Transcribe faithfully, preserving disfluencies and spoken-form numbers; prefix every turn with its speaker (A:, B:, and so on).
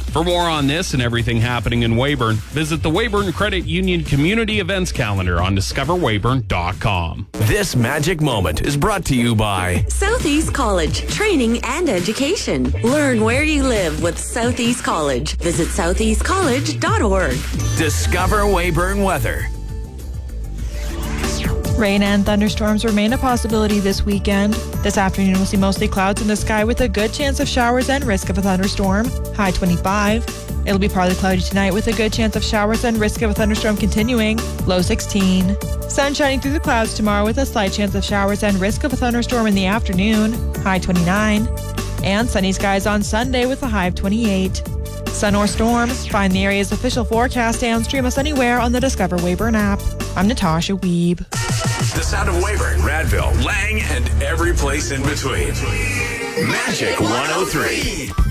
A: For more on this and everything happening in Weyburn, visit the Weyburn Credit Union Community Events Calendar on discover weyburn dot com.
B: This magic moment is brought to you by
C: Southeast College, training and education. Learn where you live with Southeast College. Visit southeast college dot org.
B: Discover Weyburn Weather.
D: Rain and thunderstorms remain a possibility this weekend. This afternoon, we'll see mostly clouds in the sky with a good chance of showers and risk of a thunderstorm. High twenty-five. It'll be partly cloudy tonight with a good chance of showers and risk of a thunderstorm continuing. Low sixteen. Sun shining through the clouds tomorrow with a slight chance of showers and risk of a thunderstorm in the afternoon. High twenty-nine. And sunny skies on Sunday with a high of twenty-eight. Sun or storm? Find the area's official forecast and stream us anywhere on the Discover Weyburn app. I'm Natasha Wiebe.
B: The sound of Weyburn, Radville, Lang, and every place in between. Magic one oh three.